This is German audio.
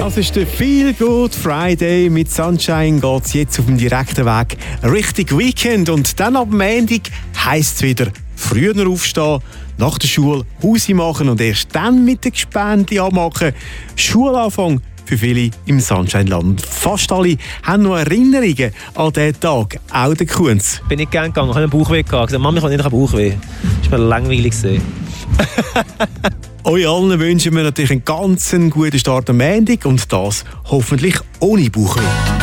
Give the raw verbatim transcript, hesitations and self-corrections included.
Das ist der Feel Good Friday. Mit Sunshine geht es jetzt auf dem direkten Weg Richtung Weekend. Und dann ab Montag heisst es wieder früher aufstehen, nach der Schule Hausi machen und erst dann mit den Gespendli anmachen. Schulanfang für viele im Sunshine-Land. Fast alle haben noch Erinnerungen an diesen Tag, auch der Kunz. Bin nicht gern gegangen, ich hatte einen Bauchweh gehabt. Ich sagte, Mama, ich habe nicht einen Bauchweh. Das war mir langweilig. Euch allen wünschen wir natürlich einen ganz guten Start am Montag und das hoffentlich ohne Bauchweh.